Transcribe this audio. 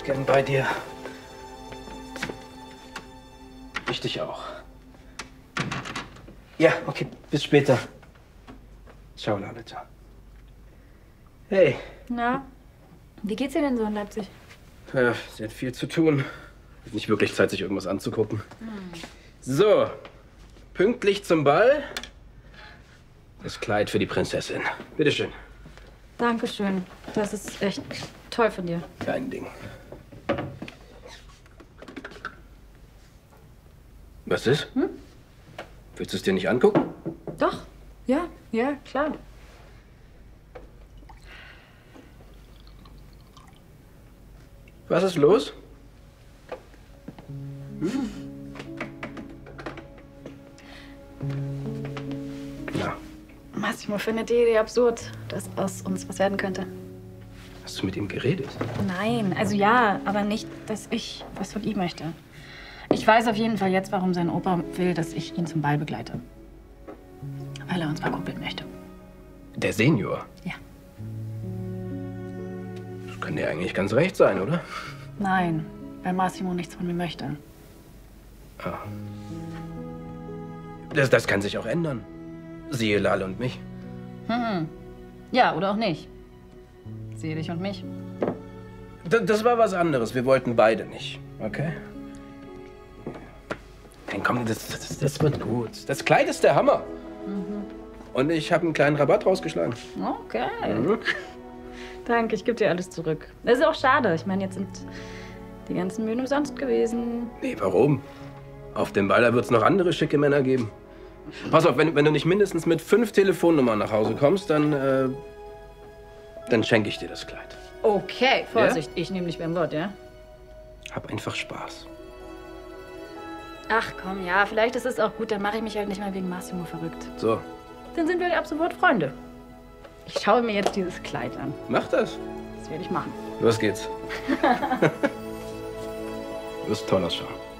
gern bei dir. Ich dich auch. Ja, okay, bis später. Ciao, Lalita. Hey. Na, wie geht's dir denn so in Leipzig? Ja, sie hat viel zu tun. Ist nicht wirklich Zeit, sich irgendwas anzugucken. So, pünktlich zum Ball. Das Kleid für die Prinzessin. Bitteschön. Dankeschön. Das ist echt toll von dir. Kein Ding. Was ist? Willst du es dir nicht angucken? Doch. Ja, klar. Was ist los? Na, Massimo findet die Idee absurd, dass aus uns was werden könnte. hast du mit ihm geredet? Nein, also ja, aber nicht, dass ich was von ihm möchte. Ich weiß auf jeden Fall jetzt, warum sein Opa will, dass ich ihn zum Ball begleite. Weil er uns verkuppeln möchte. Der Senior? Ja. Das kann dir eigentlich ganz recht sein, oder? Nein, weil Massimo nichts von mir möchte. Ah. Das kann sich auch ändern. Siehe Lale und mich. Ja, oder auch nicht. Sehe dich und mich. Das war was anderes. Wir wollten beide nicht. Okay? Nein, komm, das wird gut. Das Kleid ist der Hammer. Und ich habe einen kleinen Rabatt rausgeschlagen. Okay. Danke, ich gebe dir alles zurück. Das ist auch schade. Ich meine, jetzt sind die ganzen Mühen umsonst gewesen. Nee, warum? Auf dem Ball wird es noch andere schicke Männer geben. Pass auf, wenn du nicht mindestens mit 5 Telefonnummern nach Hause kommst, dann schenke ich dir das Kleid. Okay, Vorsicht, ich nehme dich beim Wort, ja? Hab einfach Spaß. Ach komm, ja, vielleicht ist es auch gut, dann mache ich mich halt nicht mal wegen Massimo verrückt. So, Dann sind wir ab sofort Freunde. Ich schaue mir jetzt dieses Kleid an. mach das. Das werde ich machen. Los geht's. Du wirst toll ausschauen.